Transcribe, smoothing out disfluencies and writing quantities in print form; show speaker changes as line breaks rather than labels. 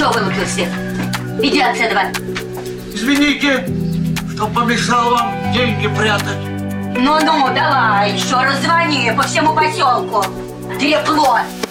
Чего вылупился? Иди отсюда.
Извините, что помешал вам деньги прятать.
Ну-ну, давай, еще раз звони по всему поселку. Трепло.